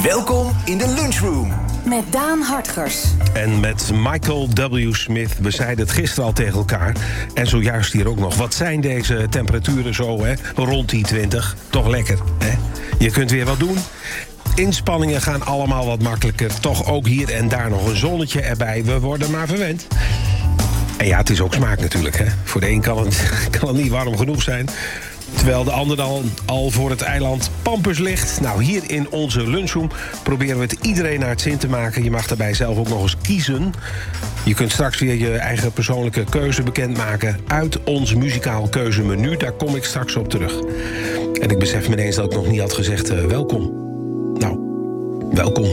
Welkom in de lunchroom. Met Daan Hartgers. En met Michael W. Smith. We zeiden het gisteren al tegen elkaar. En zojuist hier ook nog. Wat zijn deze temperaturen zo, hè? Rond die 20. Toch lekker, hè? Je kunt weer wat doen. Inspanningen gaan allemaal wat makkelijker. Toch ook hier en daar nog een zonnetje erbij. We worden maar verwend. En ja, het is ook smaak natuurlijk, hè? Voor de een kan het niet warm genoeg zijn. Terwijl de ander dan al voor het eiland Pampus ligt. Nou, hier in onze lunchroom proberen we het iedereen naar het zin te maken. Je mag daarbij zelf ook nog eens kiezen. Je kunt straks weer je eigen persoonlijke keuze bekendmaken uit ons muzikaal keuzemenu. Daar kom ik straks op terug. En ik besef me ineens dat ik nog niet had gezegd welkom. Nou, welkom.